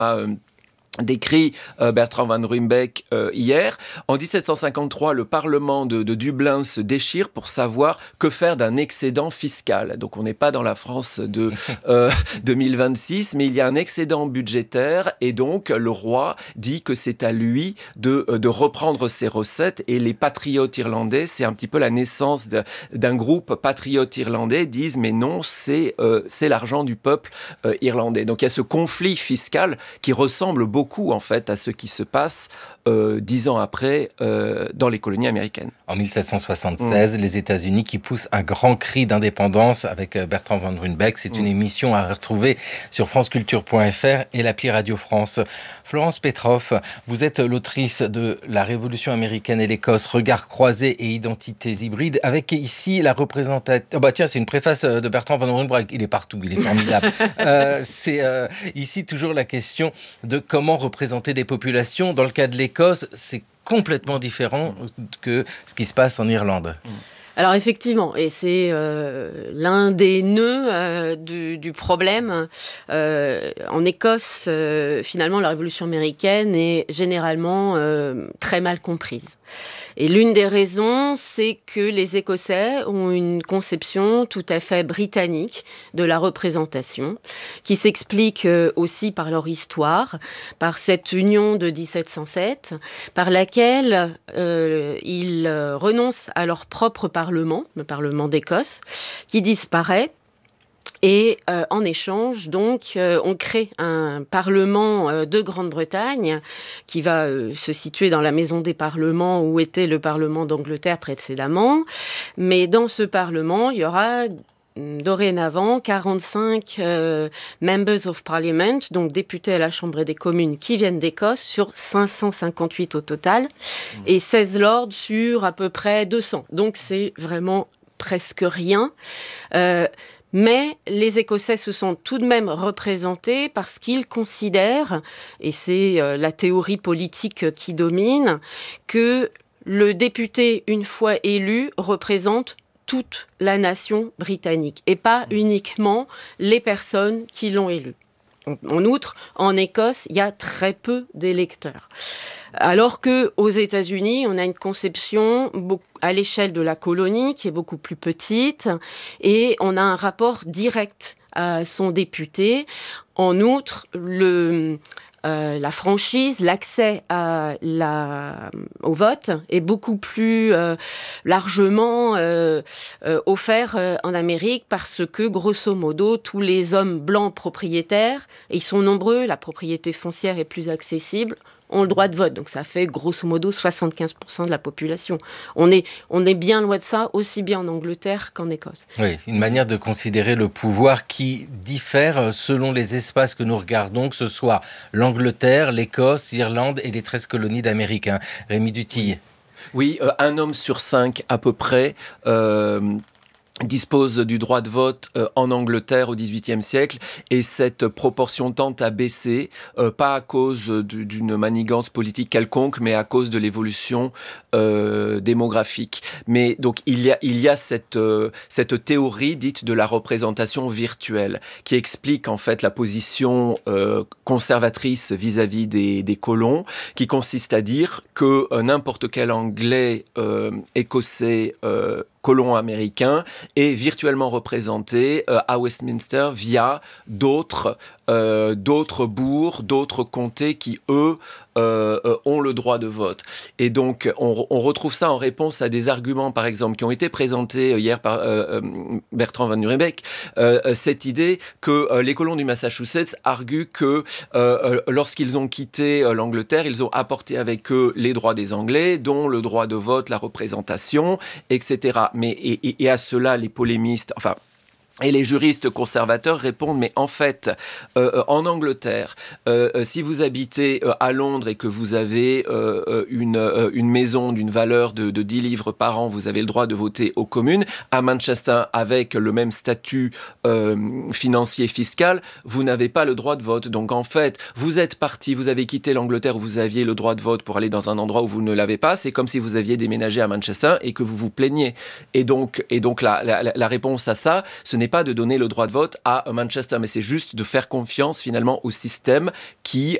décrit Bertrand van Ruymbeck hier. En 1753, le Parlement de Dublin se déchire pour savoir que faire d'un excédent fiscal. Donc on n'est pas dans la France de 2026, mais il y a un excédent budgétaire et donc le roi dit que c'est à lui de reprendre ses recettes et les patriotes irlandais, c'est un petit peu la naissance d'un groupe patriote irlandais, disent mais non, c'est l'argent du peuple irlandais. Donc il y a ce conflit fiscal qui ressemble beaucoup en fait à ce qui se passe 10 ans après dans les colonies américaines. En 1776, les États-Unis qui poussent un grand cri d'indépendance avec Bertrand van Ruymbeck. C'est une émission à retrouver sur franceculture.fr et l'appli Radio France. Florence Petroff, vous êtes l'autrice de La Révolution américaine et l'Écosse, regards croisés et identités hybrides, avec ici la représentative... c'est une préface de Bertrand van Ruymbeck. Il est partout, il est formidable. C'est ici toujours la question de comment représenter des populations. Dans le cas de l'Écosse, c'est complètement différent que ce qui se passe en Irlande. Alors effectivement, et c'est l'un des nœuds du problème. En Écosse, finalement, la Révolution américaine est généralement très mal comprise. Et l'une des raisons, c'est que les Écossais ont une conception tout à fait britannique de la représentation, qui s'explique aussi par leur histoire, par cette union de 1707, par laquelle ils renoncent à leur propre parlement, le Parlement d'Écosse, qui disparaît. Et en échange, donc, on crée un Parlement de Grande-Bretagne qui va se situer dans la Maison des Parlements où était le Parlement d'Angleterre précédemment. Mais dans ce Parlement, il y aura dorénavant 45 Members of Parliament, donc députés à la Chambre des communes qui viennent d'Écosse, sur 558 au total, et 16 lords sur à peu près 200. Donc c'est vraiment presque rien. Mais les Écossais se sont tout de même représentés parce qu'ils considèrent, et c'est la théorie politique qui domine, que le député, une fois élu, représente toute la nation britannique et pas uniquement les personnes qui l'ont élu. En outre, en Écosse, il y a très peu d'électeurs. Alors qu'aux États-Unis, on a une conception à l'échelle de la colonie qui est beaucoup plus petite et on a un rapport direct à son député. En outre, la franchise, l'accès au vote est beaucoup plus largement offert en Amérique parce que, grosso modo, tous les hommes blancs propriétaires, et ils sont nombreux, la propriété foncière est plus accessible, ont le droit de vote. Donc ça fait grosso modo 75% de la population. On est bien loin de ça, aussi bien en Angleterre qu'en Écosse. Oui, une manière de considérer le pouvoir qui diffère selon les espaces que nous regardons, que ce soit l'Angleterre, l'Écosse, l'Irlande et les 13 colonies d'Américains. Rémi Dutille. Oui, un homme sur 5 à peu près dispose du droit de vote en Angleterre au XVIIIe siècle et cette proportion tend à baisser, pas à cause d'une manigance politique quelconque, mais à cause de l'évolution démographique. Mais donc il y a cette théorie dite de la représentation virtuelle qui explique en fait la position conservatrice vis-à-vis des colons, qui consiste à dire que n'importe quel Anglais, Écossais, colon américain est virtuellement représenté à Westminster via d'autres bourgs, d'autres comtés qui, eux, ont le droit de vote. Et donc, on retrouve ça en réponse à des arguments, par exemple, qui ont été présentés hier par Bertrand van Ruymbeck, cette idée que les colons du Massachusetts arguent que lorsqu'ils ont quitté l'Angleterre, ils ont apporté avec eux les droits des Anglais, dont le droit de vote, la représentation, etc. Mais, et à cela, les polémistes, et les juristes conservateurs répondent, mais en fait, en Angleterre, si vous habitez à Londres et que vous avez une maison d'une valeur de 10 livres par an, vous avez le droit de voter aux communes. À Manchester, avec le même statut financier fiscal, vous n'avez pas le droit de vote. Donc en fait, vous êtes parti, vous avez quitté l'Angleterre où vous aviez le droit de vote pour aller dans un endroit où vous ne l'avez pas. C'est comme si vous aviez déménagé à Manchester et que vous vous plaigniez. Et donc la réponse à ça, ce n'est pas de donner le droit de vote à Manchester, mais c'est juste de faire confiance finalement au système qui